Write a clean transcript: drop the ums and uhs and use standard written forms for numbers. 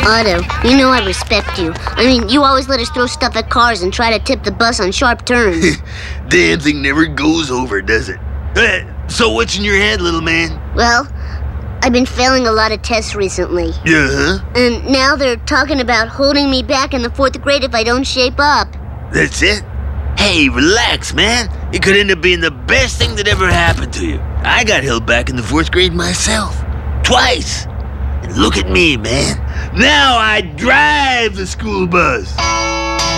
Otto, you know I respect you. I mean, you always let us throw stuff at cars and try to tip the bus on sharp turns. Damn thing never goes over, does it? So what's in your head, little man? Well, I've been failing a lot of tests recently. Uh-huh. And now they're talking about holding me back in the 4th grade if I don't shape up. That's it? Hey, relax, man. It could end up being the best thing that ever happened to you. I got held back in the 4th grade myself. Twice. And look at me, man. Now I drive the school bus.